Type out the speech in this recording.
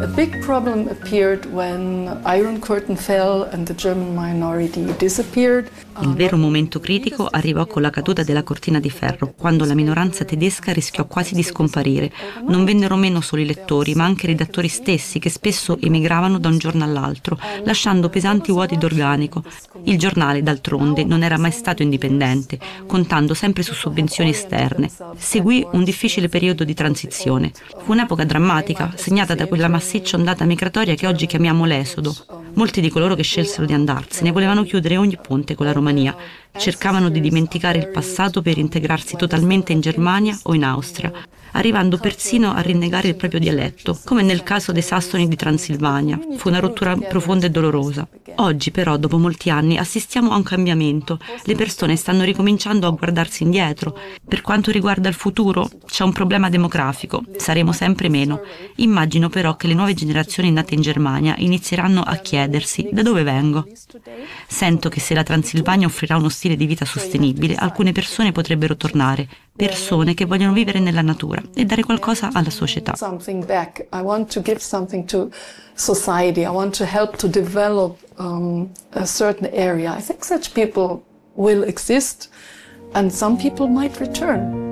A big problem appeared when Iron Curtain fell and the German minority disappeared. Il vero momento critico arrivò con la caduta della cortina di ferro, quando la minoranza tedesca rischiò quasi di scomparire. Non vennero meno solo i lettori, ma anche i redattori stessi, che spesso emigravano da un giorno all'altro, lasciando pesanti vuoti d'organico. Il giornale, d'altronde, non era mai stato indipendente, contando sempre su sovvenzioni esterne. Seguì un difficile periodo di transizione. Fu un'epoca drammatica, segnata da quella massiccia ondata migratoria che oggi chiamiamo l'esodo. Molti di coloro che scelsero di andarsene volevano chiudere ogni ponte con la Romania. Cercavano di dimenticare il passato per integrarsi totalmente in Germania o in Austria, arrivando persino a rinnegare il proprio dialetto, come nel caso dei sassoni di Transilvania. Fu una rottura profonda e dolorosa. Oggi però, dopo molti anni, assistiamo a un cambiamento. Le persone stanno ricominciando a guardarsi indietro. Per quanto riguarda il futuro, c'è un problema demografico. Saremo sempre meno. Immagino però che le nuove generazioni nate in Germania inizieranno a chiedersi: da dove vengo? Sento che se la Transilvania offrirà uno stile di vita sostenibile, alcune persone potrebbero tornare, persone che vogliono vivere nella natura e dare qualcosa alla società. I want to give something to society. I want to help to develop a certain area. I think such people will exist and some people might return.